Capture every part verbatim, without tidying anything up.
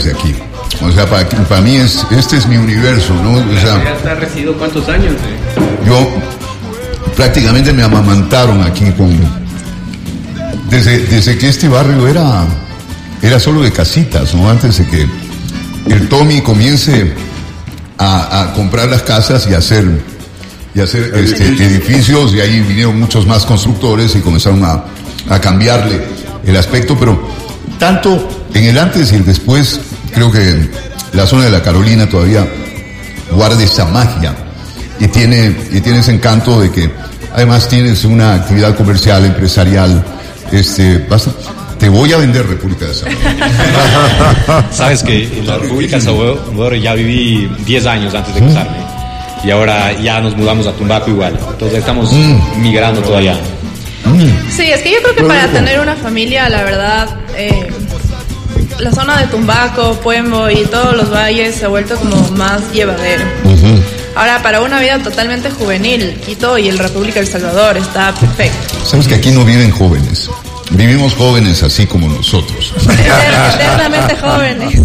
desde aquí. O sea, para, para mí es, este es mi universo, ¿no? O sea, ¿ya está residido cuántos años? Eh? Yo prácticamente me amamantaron aquí con... Desde, desde que este barrio era, era solo de casitas, ¿no? Antes de que el Tommy comience a, a comprar las casas y a hacer, y hacer este, edificios, y ahí vinieron muchos más constructores y comenzaron a, a cambiarle el aspecto, pero tanto en el antes y el después, creo que la zona de la Carolina todavía guarda esa magia y tiene, y tiene ese encanto de que además tienes una actividad comercial, empresarial, este, basta, te voy a vender República de Salvador. Sabes que en la República de Salvador ya viví diez años antes de casarme y ahora ya nos mudamos a Tumbaco igual, entonces estamos mm. migrando todavía. Mm. Sí, es que yo creo que para tener una familia, la verdad, eh, la zona de Tumbaco, Puembo y todos los valles se ha vuelto como más llevadero. Uh-huh. Ahora, para una vida totalmente juvenil, Quito y el República del Salvador está perfecto. Sabes que aquí no viven jóvenes. Vivimos jóvenes así como nosotros. Eternamente jóvenes.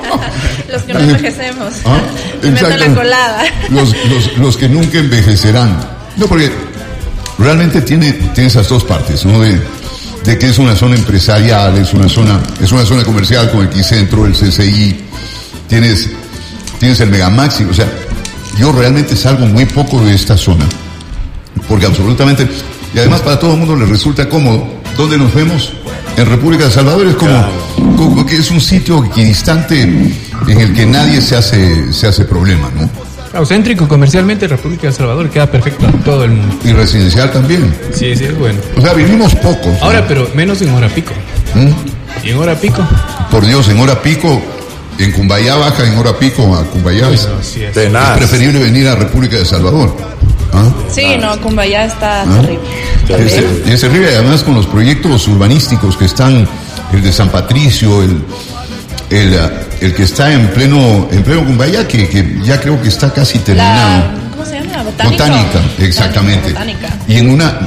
Los que no envejecemos. ¿Ah? Se meten la colada. Los, los, los que nunca envejecerán. No, porque realmente tiene, tiene esas dos partes, ¿no? De, de que es una zona empresarial, es una zona, es una zona comercial con el Quicentro, el C C I, tienes, tienes el Megamaxi, o sea, yo realmente salgo muy poco de esta zona, porque absolutamente, y además para todo el mundo le resulta cómodo. ¿Dónde nos vemos? En República de Salvador, es como, claro. como que es un sitio equidistante en el que nadie se hace, se hace problema, ¿no? Claro, céntrico comercialmente, República de Salvador queda perfecto a todo el mundo. Y residencial también. Sí, sí, es bueno. O sea, vivimos poco. Ahora, ¿no? Pero menos en hora pico. ¿Mm? ¿Y en hora pico? Por Dios, en hora pico, en Cumbayá baja en hora pico a Cumbayá. Uy, no, sí es. Es preferible venir a República de Salvador. ¿Ah? Sí, no, Cumbayá está ¿Ah? terrible. Es, es terrible, además con los proyectos urbanísticos que están, el de San Patricio, el, el, el que está en pleno, en pleno Cumbayá, que, que ya creo que está casi terminado. La, ¿Cómo se llama? Botánico. Botánica, exactamente. Botánica. Y en una,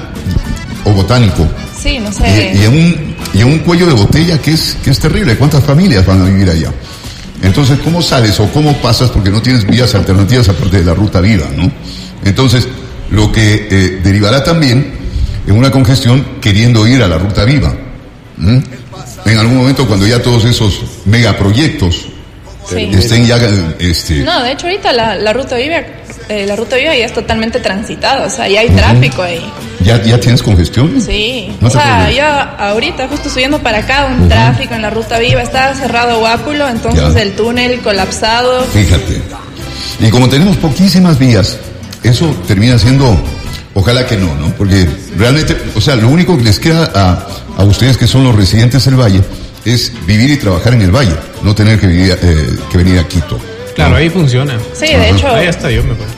o botánico. Sí, no sé. Y, y en un, y en un cuello de botella que es, que es terrible. ¿Cuántas familias van a vivir allá? Entonces, ¿cómo sales o cómo pasas? Porque no tienes vías alternativas aparte de la ruta viva, ¿no? Entonces, lo que eh, derivará también en una congestión queriendo ir a la ruta viva. ¿Mm? En algún momento, cuando ya todos esos megaproyectos sí. estén ya... Este... No, de hecho ahorita la, la ruta viva eh, la ruta viva ya es totalmente transitada, o sea, ya hay uh-huh. tráfico ahí. ¿Ya, ¿Ya tienes congestión? Sí, ¿No o sea, yo ahorita justo subiendo para acá, un uh-huh. tráfico en la ruta viva, está cerrado Guápulo, entonces ya. El túnel colapsado. Fíjate. Y como tenemos poquísimas vías, eso termina siendo... Ojalá que no, ¿no? Porque realmente, o sea, lo único que les queda a, a ustedes que son los residentes del Valle es vivir y trabajar en el Valle, no tener que, vivir, eh, que venir a Quito. Claro, ¿no? Ahí funciona. Sí, de Ajá. hecho... Ahí hasta yo me voy.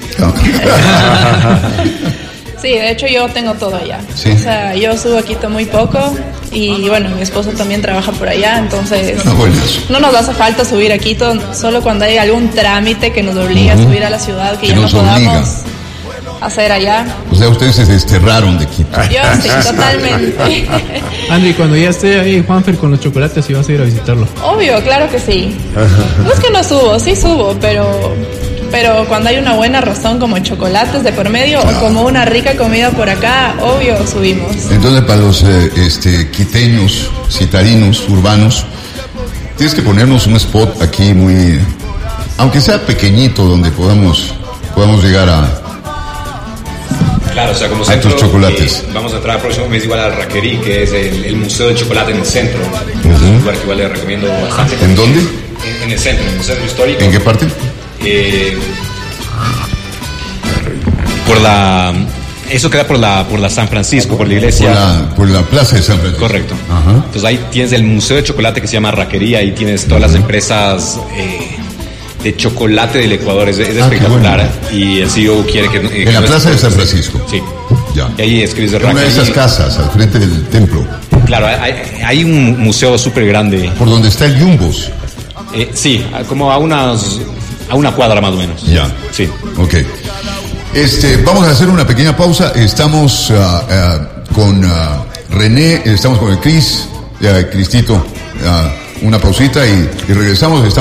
Sí, de hecho yo tengo todo allá. ¿Sí? O sea, yo subo a Quito muy poco y bueno, mi esposo también trabaja por allá, entonces ah, bueno. no nos hace falta subir a Quito solo cuando hay algún trámite que nos obliga uh-huh. a subir a la ciudad que, que ya no podamos... Obliga. Hacer allá. O sea, ustedes se desterraron de Quito. Yo sí, totalmente. Andy, cuando ya esté ahí Juanfer con los chocolates, ¿y vas a ir a visitarlo? Obvio, claro que sí. No es que no subo, sí subo, pero pero cuando hay una buena razón como chocolates de por medio claro. o como una rica comida por acá, obvio subimos. Entonces, para los eh, este, quiteños, citadinos, urbanos, tienes que ponernos un spot aquí muy, aunque sea pequeñito, donde podamos podamos llegar a Claro, o sea, como centro, chocolates. Eh, vamos a entrar el próximo mes igual al Raquerí, que es el, el Museo del Chocolate en el centro. Uh-huh. Es un lugar que igual le recomiendo bastante. ¿En dónde? En, en el centro, en el centro histórico. ¿En qué parte? Eh, por la... Eso queda por la por la San Francisco, por la iglesia. Por la, por la plaza de San Francisco. Correcto. Ajá. Entonces ahí tienes el Museo de Chocolate que se llama Raquería y tienes todas las empresas... Eh, de chocolate del Ecuador, es, es ah, espectacular. Bueno. Y el C E O quiere que... Eh, en la plaza de San Francisco. Sí. Ya. Y ahí escribes de Raquería. Una de esas casas, al frente del templo. Claro, hay, hay un museo súper grande. Por donde está el Jumbos. Eh, sí, como a unas... a una cuadra más o menos. Ya. Sí. Ok. Este, vamos a hacer una pequeña pausa. Estamos uh, uh, con uh, René, estamos con el Cris, uh, Cristito, uh, una pausita y, y regresamos. Estamos